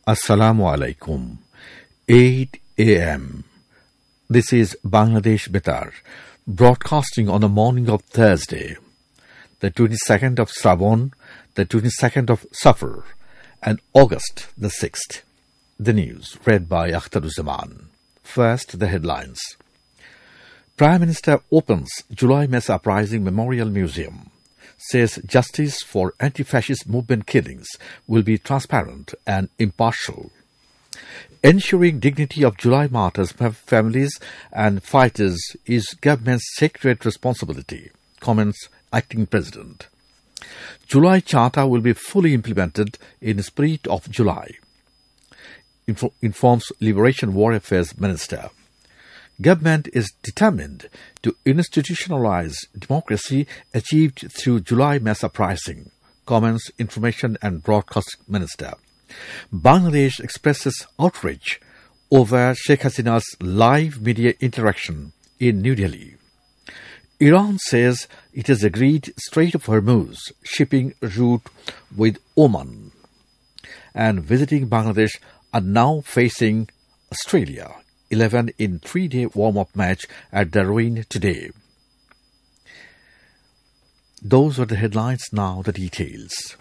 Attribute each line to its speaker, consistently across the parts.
Speaker 1: Assalamu alaikum. 8 a.m. This is Bangladesh Betar, broadcasting on the morning of Thursday, the 22nd of Shravan, the 22nd of Safar, and August the 6th. The news, read by Akhtaruzaman. First, the headlines. Prime Minister opens July Mass Uprising Memorial Museum. Says justice for anti-fascist movement killings will be transparent and impartial. Ensuring dignity of July martyrs' families and fighters is government's sacred responsibility, comments Acting President. July Charter will be fully implemented in the spirit of July, informs Liberation War Affairs Minister. Government is determined to institutionalize democracy achieved through July Mass Uprising, comments Information and Broadcast Minister. Bangladesh expresses outrage over Sheikh Hasina's live media interaction in New Delhi. Iran says it has agreed Strait of Hormuz shipping route with Oman. And visiting Bangladesh are now facing Australia. 11 in 3-day warm-up match at Darwin today. Those are the headlines, now the details.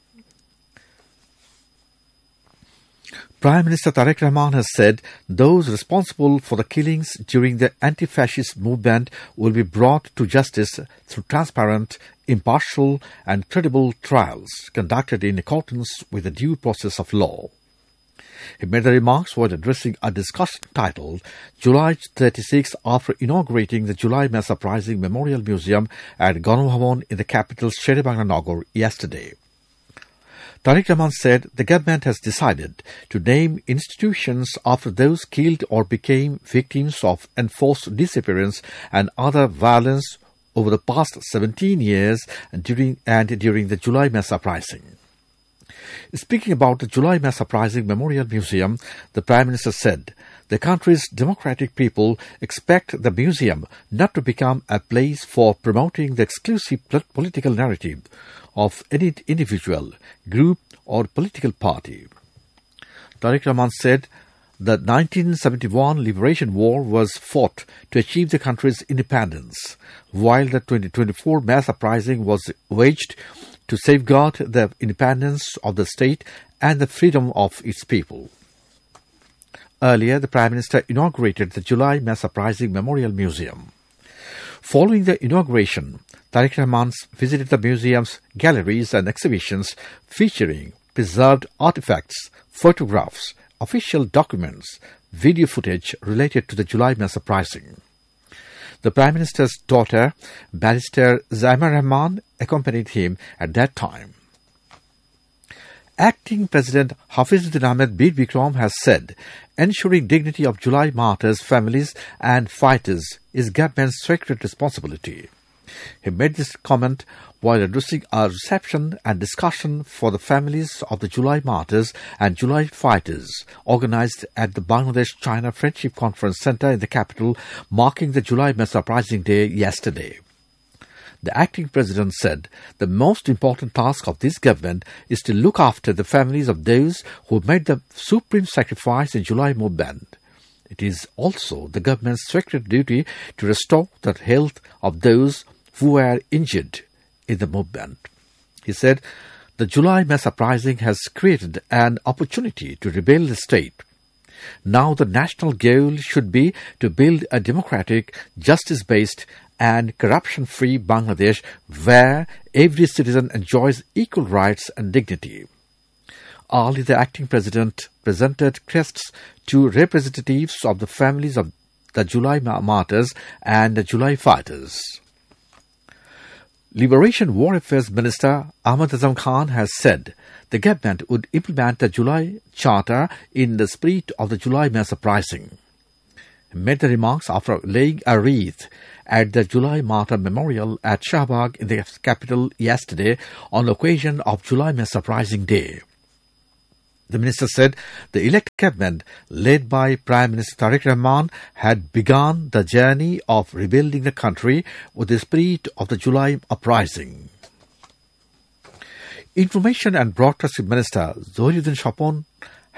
Speaker 1: Prime Minister Tariq Rahman has said those responsible for the killings during the anti-fascist movement will be brought to justice through transparent, impartial and credible trials conducted in accordance with the due process of law. He made the remarks while addressing a discussion titled July 36 after inaugurating the July Mass Uprising Memorial Museum at Ganabhavan in the capital Sherebangla Nagar yesterday. Tariq Rahman said the government has decided to name institutions after those killed or became victims of enforced disappearance and other violence over the past 17 years during the July Mass Uprising. Speaking about the July Mass Uprising Memorial Museum, the Prime Minister said the country's democratic people expect the museum not to become a place for promoting the exclusive political narrative of any individual, group or political party. Tariq Rahman said the 1971 Liberation War was fought to achieve the country's independence, while the 2024 Mass Uprising was waged to safeguard the independence of the state and the freedom of its people. Earlier, the Prime Minister inaugurated the July Mass Uprising Memorial Museum. Following the inauguration, Tariq Rahman visited the museum's galleries and exhibitions featuring preserved artifacts, photographs, official documents, video footage related to the July Mass Uprising. The Prime Minister's daughter, Barrister Zaima Rahman, accompanied him at that time. Acting President Hafizuddin Ahmed Bir Bikram has said ensuring dignity of July martyrs' families and fighters is government's sacred responsibility. He made this comment while addressing a reception and discussion for the families of the July martyrs and July fighters organized at the Bangladesh-China Friendship Conference Center in the capital, marking the July Mass Uprising Day yesterday. The acting president said the most important task of this government is to look after the families of those who made the supreme sacrifice in July movement. It is also the government's sacred duty to restore the health of those who were injured in the movement. He said the July Mass Uprising has created an opportunity to rebuild the state. Now the national goal should be to build a democratic, justice-based and corruption-free Bangladesh where every citizen enjoys equal rights and dignity. Ali, the acting president, presented crests to representatives of the families of the July martyrs and the July fighters. Liberation War Affairs Minister Ahmad Azam Khan has said the government would implement the July Charter in the spirit of the July Mass Uprising. He made the remarks after laying a wreath at the July Martyr Memorial at Shahbag in the capital yesterday on the occasion of July Mass Uprising Day. The minister said the elected government, led by Prime Minister Tariq Rahman, had begun the journey of rebuilding the country with the spirit of the July uprising. Information and Broadcasting Minister Zohriuddin Shapon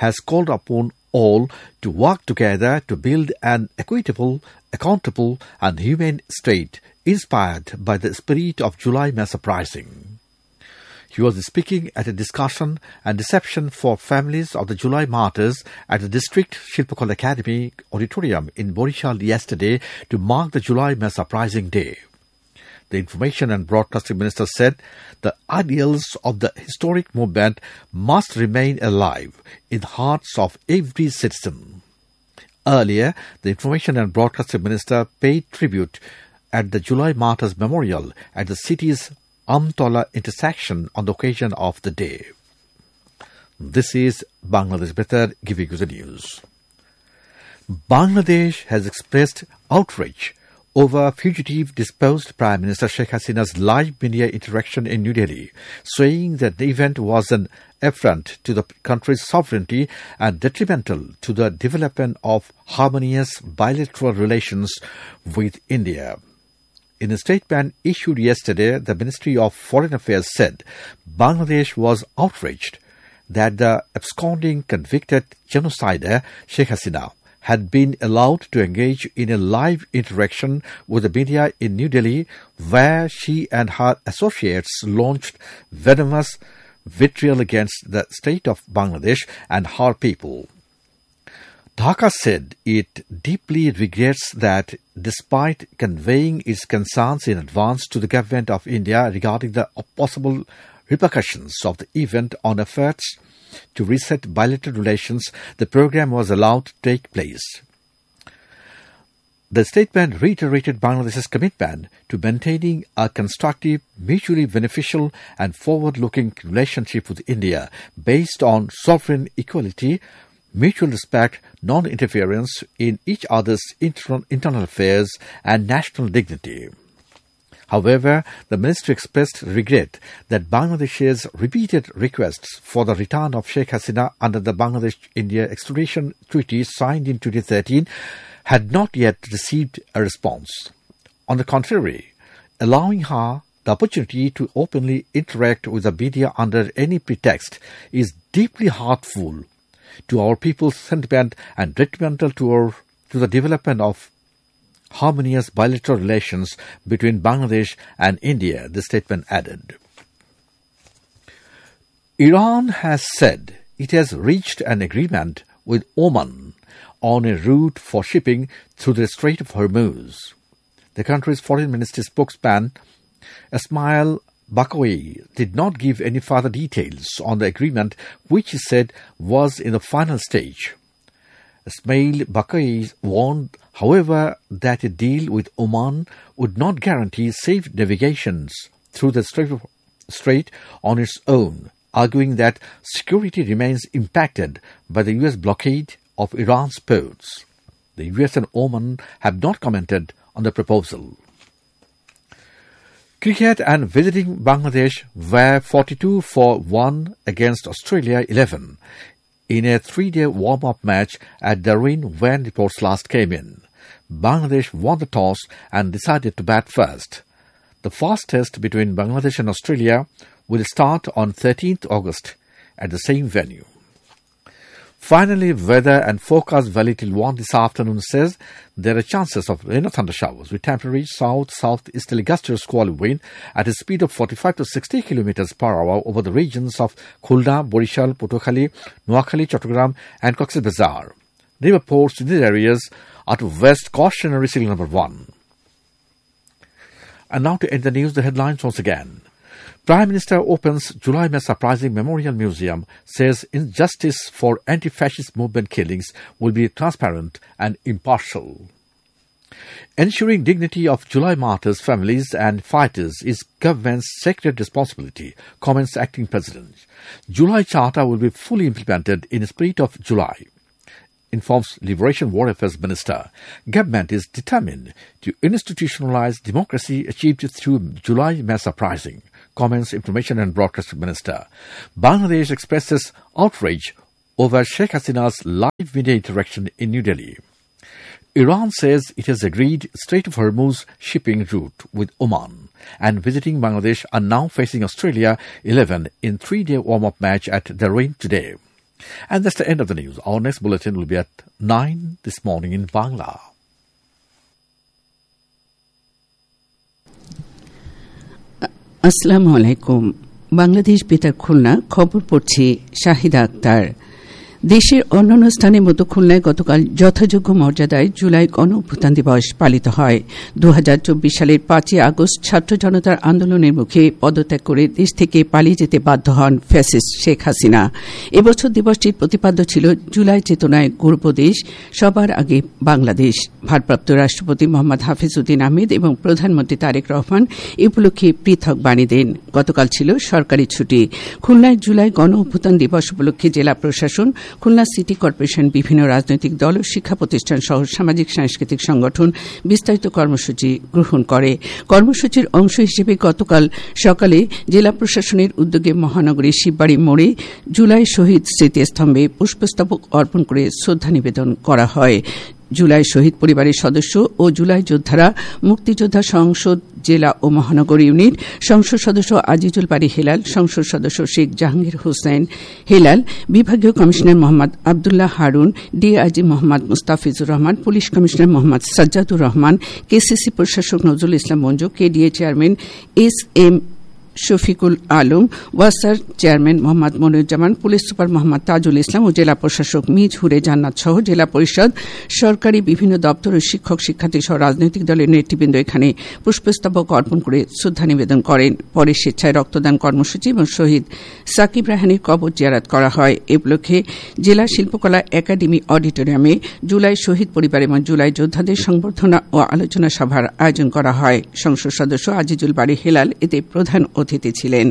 Speaker 1: has called upon all to work together to build an equitable, accountable and humane state inspired by the spirit of July Mass Uprising. He was speaking at a discussion and reception for families of the July martyrs at the District Shilpakala Academy Auditorium in Borishal yesterday to mark the July Mass Uprising Day. The Information and Broadcasting Minister said the ideals of the historic movement must remain alive in the hearts of every citizen. Earlier, the Information and Broadcasting Minister paid tribute at the July Martyrs Memorial at the city's Amtola intersection on the occasion of the day. This is Bangladesh Betar giving you the news. Bangladesh has expressed outrage over fugitive disposed Prime Minister Sheikh Hasina's live media interaction in New Delhi, saying that the event was an affront to the country's sovereignty and detrimental to the development of harmonious bilateral relations with India. In a statement issued yesterday, the Ministry of Foreign Affairs said Bangladesh was outraged that the absconding convicted genocider Sheikh Hasina had been allowed to engage in a live interaction with the media in New Delhi, where she and her associates launched venomous vitriol against the state of Bangladesh and her people. Dhaka said it deeply regrets that despite conveying its concerns in advance to the government of India regarding the possible repercussions of the event on efforts to reset bilateral relations, the program was allowed to take place. The statement reiterated Bangladesh's commitment to maintaining a constructive, mutually beneficial and forward-looking relationship with India based on sovereign equality, mutual respect, non-interference in each other's internal affairs and national dignity. However, the ministry expressed regret that Bangladesh's repeated requests for the return of Sheikh Hasina under the Bangladesh-India extradition treaty signed in 2013 had not yet received a response. On the contrary, allowing her the opportunity to openly interact with the media under any pretext is deeply hurtful to our people's sentiment and detrimental to the development of harmonious bilateral relations between Bangladesh and India, the statement added. Iran has said it has reached an agreement with Oman on a route for shipping through the Strait of Hormuz. The country's foreign ministry spokesman, Ismail Baqawi, did not give any further details on the agreement, which he said was in the final stage. Ismail Baqawi warned, however, that a deal with Oman would not guarantee safe navigations through the strait on its own, arguing that security remains impacted by the U.S. blockade of Iran's ports. The U.S. and Oman have not commented on the proposal. Cricket and visiting Bangladesh were 42-1 against Australia 11 in a 3-day warm-up match at Darwin when reports last came in. Bangladesh won the toss and decided to bat first. The first test between Bangladesh and Australia will start on 13th August at the same venue. Finally, weather and forecast value till 1 this afternoon says there are chances of rain or thunder showers with temporary south-southeasterly gusty squally wind at a speed of 45 to 60 km per hour over the regions of Khulna, Borishal, Patuakhali, Noakhali, Chattogram and Cox's Bazar. River ports in these areas are to west cautionary signal number 1. And now to end the news, the headlines once again. Prime Minister opens July Mass Uprising Memorial Museum, says injustice for anti-fascist movement killings will be transparent and impartial. Ensuring dignity of July martyrs' families and fighters is government's sacred responsibility, comments Acting President. July Charter will be fully implemented in the spirit of July, informs Liberation War Affairs Minister. Government is determined to institutionalize democracy achieved through July Mass Uprising, comments Information and Broadcasting Minister. Bangladesh expresses outrage over Sheikh Hasina's live media interaction in New Delhi. Iran says it has agreed Strait of Hormuz shipping route with Oman, and visiting Bangladesh are now facing Australia 11 in 3-day warm-up match at Darwin today. And that's the end of the news. Our next bulletin will be at 9 this morning in Bangla.
Speaker 2: আসসালামু আলাইকুম। বাংলাদেশ বেতার খুলনা, খবর পড়ছি শাহিদা আক্তার। দেশের অন্যান্য স্থানের মতো খুলনায় গতকাল যথাযোগ্য মর্যাদায় জুলাই গণ অভ্যুত্থান দিবস পালিত হয়। 2024 সালের 5 আগস্ট ছাত্র জনতার আন্দোলনের মুখে পদত্যাগ করে দেশ থেকে পালিয়ে যেতে বাধ্য হন ফ্যাসিস্ট শেখ হাসিনা। এবছর দিবসটির প্রতিপাদ্য ছিল জুলাই চেতনায় গর্ব দেশ, সবার আগে বাংলাদেশ। ভারপ্রাপ্ত রাষ্ট্রপতি মোহাম্মদ হাফিজউদ্দিন আহমেদ এবং প্রধানমন্ত্রী তারেক রহমান এ উপলক্ষে পৃথক বাণী দেন। গতকাল ছিল সরকারি ছুটি। খুলনায় জুলাই গণ অভ্যুত্থান দিবস উপলক্ষে জেলা প্রশাসন, খুলনা সিটি কর্পোরেশন, বিভিন্ন রাজনৈতিক দল ও শিক্ষা প্রতিষ্ঠান সহ সামাজিক সাংস্কৃতিক সংগঠন বিস্তারিত কর্মসূচি গ্রহণ করে। কর্মসূচির অংশ হিসেবে গতকাল সকালে জেলা প্রশাসনের উদ্যোগে মহানগরীর শিববাড়ি মোড়ে জুলাই শহীদ স্মৃতিস্তম্ভে পুষ্পস্তবক অর্পণ করে শ্রদ্ধা নিবেদন করা হয়। জুলাই শহীদ পরিবারের সদস্য ও জুলাই যোদ্ধারা, মুক্তিযোদ্ধা সংসদ জেলা ও মহানগর ইউনিট, সংসদ সদস্য আজিজুল বারী হেলাল, সংসদ সদস্য শেখ জাহাঙ্গীর হোসেন হেলাল, বিভাগীয় commissioner Mohammad Abdullah Harun, DIG Mohammad Mustafizur Rahman, police commissioner Mohammad Sajjadur Rahman, KCC প্রশাসক Nazrul Islam Manju, KDA chairman SM. Shafiqul Alam, ওয়াসার chairman Mohammad Moniruzzaman, police super Mohammad Tajul Islam ও জেলা প্রশাসক মিজহুরে জান্নাত সহ জেলা পরিষদ, সরকারি বিভিন্ন দপ্তর ও শিক্ষক শিক্ষার্থী সহ রাজনৈতিক দলের নেতৃবৃন্দ এখানে পুষ্পস্তবক অর্পণ করে শ্রদ্ধা নিবেদন করেন। পরে স্বেচ্ছায় রক্তদান কর্মসূচি এবং শহীদ সাকিব রায়হানের কবর জিয়ারত করা হয়। এ উপলক্ষে জেলা শিল্পকলা একাডেমি অডিটোরিয়ামে জুলাই শহীদ পরিবার এবং জুলাই যোদ্ধাদের সংবর্ধনা ও আলোচনা সভার আয়োজন করা হয়। সংসদ সদস্য আজিজুল বারী হেলাল এতে প্রধান অতিথি ছিলেন।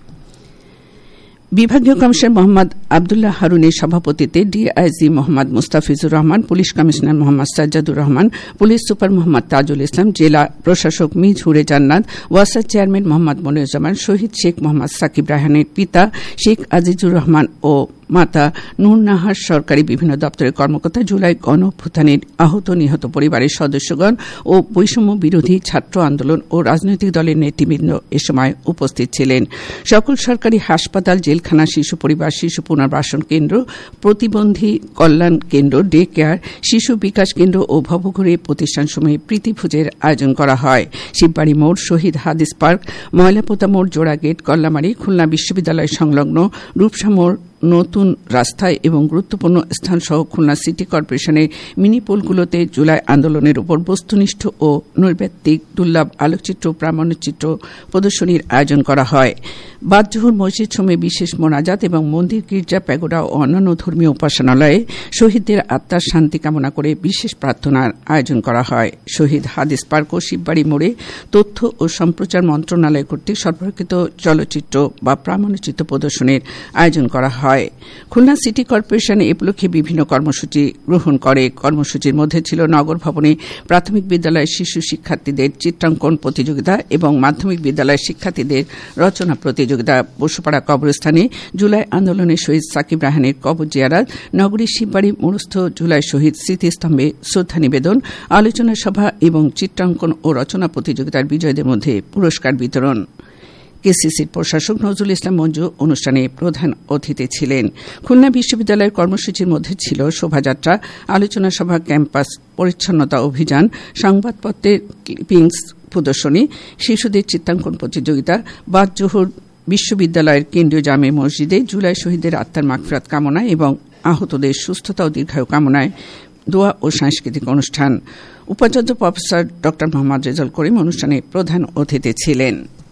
Speaker 2: বিভাগীয় কমিশনার মোহাম্মদ আবদুল্লাহ হারুনের সভাপতিত্বে DIG Mohammad Mustafizur Rahman, police commissioner Mohammad Sajjadur Rahman, police super Mohammad Tajul Islam, জেলা প্রশাসক মিজহুরে জান্নাত, ওয়াসার চেয়ারম্যান মোহাম্মদ মনিরুজ্জামান, শহীদ শেখ মোহাম্মদ সাকিব রায়হানের পিতা শেখ আজিজুর রহমান ও মাতা নূর নাহার, সরকারি বিভিন্ন দপ্তরের কর্মকর্তা, জুলাই গণ অভ্যুত্থানের আহত নিহত পরিবারের সদস্যগণ ও বৈষম্য বিরোধী ছাত্র আন্দোলন ও রাজনৈতিক দলের নেতৃবৃন্দ এ সময় উপস্থিত ছিলেন। সকল সরকারি হাসপাতাল, জেলখানা, শিশু পরিবার, শিশু পুনর্বাসন কেন্দ্র, প্রতিবন্ধী কল্যাণ কেন্দ্র, ডে কেয়ার, শিশু বিকাশ কেন্দ্র ও ভবঘুরে প্রতিষ্ঠানসমূহে প্রীতিভোজের আয়োজন করা হয়। শিববাড়ি মোড়, শহীদ হাদিস পার্ক, ময়লাপোতা মোড়, জোড়া গেট, কল্লামারি, খুলনা বিশ্ববিদ্যালয় সংলগ্ন রূপসা মোড়, নতুন রাস্তায় এবং গুরুত্বপূর্ণ স্থান সহ খুলনা সিটি কর্পোরেশনের মিনি পোলগুলোতে জুলাই আন্দোলনের উপর বস্তুনিষ্ঠ ও নৈর্ব্যক্তিক দুর্লভ আলোকচিত্র, প্রামাণ্যচিত্র প্রদর্শনীর আয়োজন করা হয়। বাদজোহর মসজিদ সমূহে বিশেষ মোনাজাত এবং মন্দির, গির্জা, প্যাগোডা ও অন্যান্য ধর্মীয় উপাসনালয়ে শহীদদের আত্মার শান্তি কামনা করে বিশেষ প্রার্থনার আয়োজন করা হয়। শহীদ হাদিস পার্ক ও শিববাড়ি মোড়ে তথ্য ও সম্প্রচার মন্ত্রণালয় কর্তৃক সরবরাহকৃত চলচ্চিত্র বা প্রামাণ্যচিত্র প্রদর্শনীর আয়োজন করা হয়। খুলনা সিটি কর্পোরেশন এ উপলক্ষে বিভিন্ন কর্মসূচি গ্রহণ করে। কর্মসূচির মধ্যে ছিল নগর ভবনে প্রাথমিক বিদ্যালয়ের শিশু শিক্ষার্থীদের চিত্রাঙ্কন প্রতিযোগিতা এবং মাধ্যমিক বিদ্যালয়ের শিক্ষার্থীদের রচনা প্রতিযোগিতা, বসুপাড়া কবরস্থানে জুলাই আন্দোলনের শহীদ সাকিব রায়হানের কবর জিয়ারত, নগরীর শিববাড়ি মোড়স্থ জুলাই শহীদ স্মৃতিস্তম্ভে শ্রদ্ধা নিবেদন, আলোচনা সভা এবং চিত্রাঙ্কন ও রচনা প্রতিযোগিতার বিজয়ীদের মধ্যে পুরস্কার বিতরণ। কেসিসির প্রশাসক নজরুল ইসলাম মঞ্জু অনুষ্ঠানে প্রধান অতিথি ছিলেন। খুলনা বিশ্ববিদ্যালয়ের কর্মসূচির মধ্যে ছিল শোভাযাত্রা, আলোচনা সভা, ক্যাম্পাস পরিচ্ছন্নতা অভিযান, সংবাদপত্রের ক্লিপিংস প্রদর্শনী, শিশুদের চিত্রাঙ্কন প্রতিযোগিতা, বাদজোহর বিশ্ববিদ্যালয়ের কেন্দ্রীয় জামে মসজিদে জুলাই শহীদদের আত্মার মাগফিরাত কামনা এবং আহতদের সুস্থতা ও দীর্ঘায়ু কামনায় দোয়া ও সাংস্কৃতিক অনুষ্ঠান। উপাচার্য প্রফেসর ড. মোহাম্মদ রেজাউল করিম অনুষ্ঠানে প্রধান অতিথি ছিলেন।